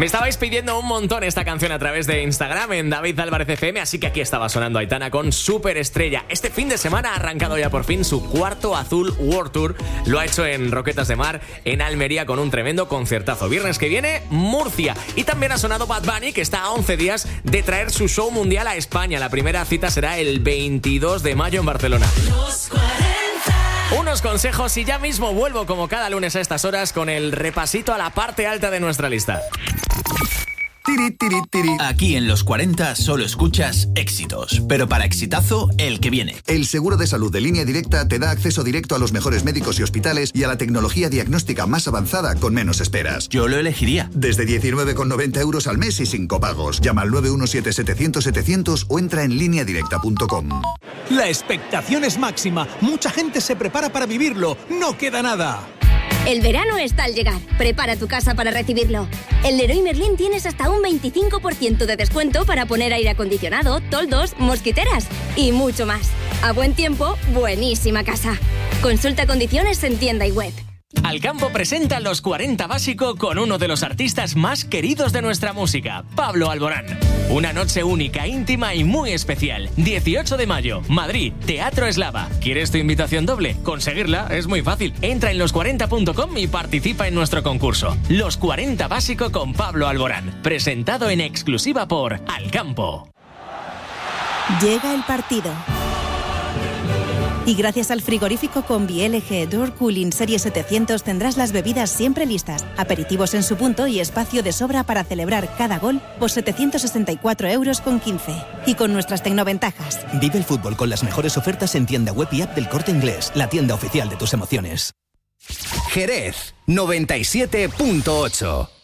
Me estabais pidiendo un montón esta canción a través de Instagram en David Álvarez FM, así que aquí estaba sonando Aitana con Superestrella. Este fin de semana ha arrancado ya por fin su cuarto Azul World Tour. Lo ha hecho en Roquetas de Mar, en Almería, con un tremendo concertazo. Viernes que viene, Murcia. Y también ha sonado Bad Bunny, que está a 11 días de traer su show mundial a España. La primera cita será el 22 de mayo en Barcelona. Los 40. Unos consejos y ya mismo vuelvo como cada lunes a estas horas con el repasito a la parte alta de nuestra lista. Tiri, tiri, tiri. Aquí en Los 40 solo escuchas éxitos, pero para exitazo, el que viene. El seguro de salud de Línea Directa te da acceso directo a los mejores médicos y hospitales y a la tecnología diagnóstica más avanzada con menos esperas. Yo lo elegiría. Desde 19,90 € al mes y sin copagos. Llama al 917-700-700 o entra en lineadirecta.com. La expectación es máxima. Mucha gente se prepara para vivirlo. No queda nada. El verano está al llegar. Prepara tu casa para recibirlo. En Leroy Merlin tienes hasta un 25% de descuento para poner aire acondicionado, toldos, mosquiteras y mucho más. A buen tiempo, buenísima casa. Consulta condiciones en tienda y web. Alcampo presenta Los 40 Básico con uno de los artistas más queridos de nuestra música, Pablo Alborán. Una noche única, íntima y muy especial. 18 de mayo, Madrid, Teatro Eslava. ¿Quieres tu invitación doble? Conseguirla es muy fácil. Entra en los40.com y participa en nuestro concurso. Los 40 Básico con Pablo Alborán. Presentado en exclusiva por Alcampo. Llega el partido. Y gracias al frigorífico Combi LG Door Cooling Serie 700 tendrás las bebidas siempre listas, aperitivos en su punto y espacio de sobra para celebrar cada gol por 764,15 €. Y con nuestras tecnoventajas. Vive el fútbol con las mejores ofertas en tienda web y app del Corte Inglés, la tienda oficial de tus emociones. Jerez 97.8.